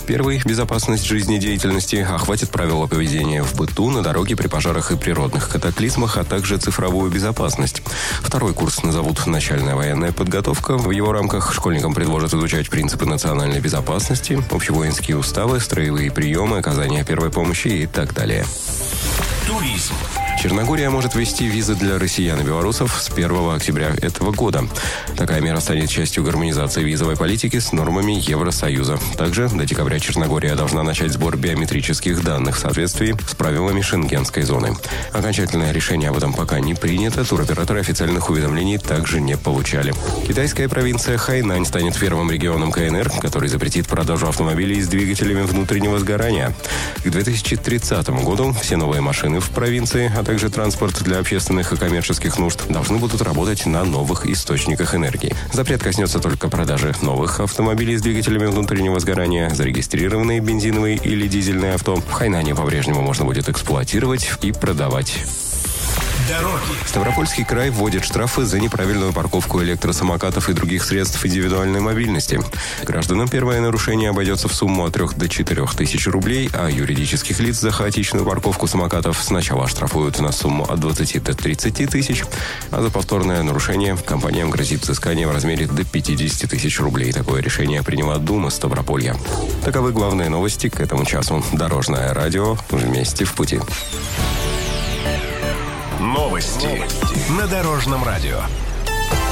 Первый – безопасность жизнедеятельности охватит правила поведения в быту, на дороге, при пожарах и природных катаклизмах, а также цифровую безопасность. Второй курс назовут «Начальная военная подготовка». В его рамках школьникам предложат изучать принципы национальной безопасности, общевоинские уставы, строевые приемы, оказание первой помощи и так далее. Туризм. Черногория может ввести визы для россиян и белорусов с 1 октября этого года. Такая мера станет частью гармонизации визовой политики с нормами Евросоюза. Также до декабря Черногория должна начать сбор биометрических данных в соответствии с правилами Шенгенской зоны. Окончательное решение об этом пока не принято, туроператоры официальных уведомлений также не получали. Китайская провинция Хайнань станет первым регионом КНР, который запретит продажу автомобилей с двигателями внутреннего сгорания. К 2030 году все новые машины в провинции, а также транспорт для общественных и коммерческих нужд должны будут работать на новых источниках энергии. Запрет коснется только продажи новых автомобилей с двигателями внутреннего сгорания, зарегистрированные бензиновые или дизельные авто. В Хайнане по-прежнему можно будет эксплуатировать и продавать. Дороги. Ставропольский край вводит штрафы за неправильную парковку электросамокатов и других средств индивидуальной мобильности. Гражданам первое нарушение обойдется в сумму от 3 до 4 тысяч рублей, а юридических лиц за хаотичную парковку самокатов сначала оштрафуют на сумму от 20 до 30 тысяч, а за повторное нарушение компаниям грозит взыскание в размере до 50 тысяч рублей. Такое решение приняла Дума Ставрополья. Таковы главные новости к этому часу. Дорожное радио. Вместе в пути. Новости на Дорожном радио.